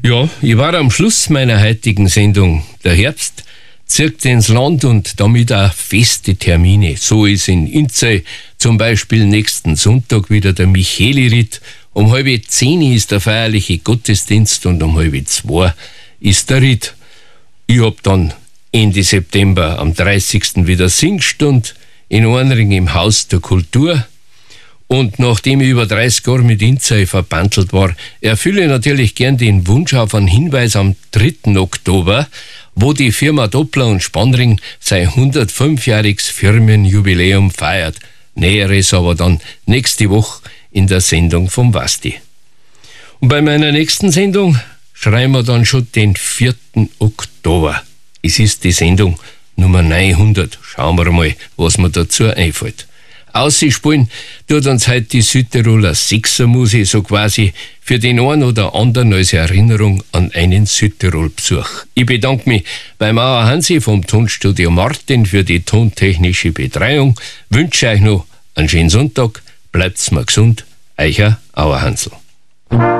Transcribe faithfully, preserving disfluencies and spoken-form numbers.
Ja, ich war am Schluss meiner heutigen Sendung. Der Herbst zirkt ins Land und damit auch feste Termine. So ist in Inzey zum Beispiel nächsten Sonntag wieder der Micheli-Ritt. Um halb zehn ist der feierliche Gottesdienst und um halb zwei ist der Ritt. Ich hab dann Ende September am dreißigsten wieder Singstunde in Ornring im Haus der Kultur. Und nachdem ich über dreißig Jahre mit Inzey verbandelt war, erfülle ich natürlich gern den Wunsch auf einen Hinweis am dritten Oktober, wo die Firma Doppler und Spannring sein hundertfünfjähriges Firmenjubiläum feiert. Näheres aber dann nächste Woche in der Sendung vom Wasti. Und bei meiner nächsten Sendung schreiben wir dann schon den vierten Oktober. Es ist die Sendung Nummer neunhundert. Schauen wir mal, was mir dazu einfällt. Ausspielen tut uns heute die Südtiroler Sechsermusik, so quasi für den einen oder anderen als Erinnerung an einen Südtirol-Besuch. Ich bedanke mich bei Mauer Hansi vom Tonstudio Martin für die tontechnische Betreuung, wünsche euch noch einen schönen Sonntag, bleibt's mal gesund, euer Auer Hansl.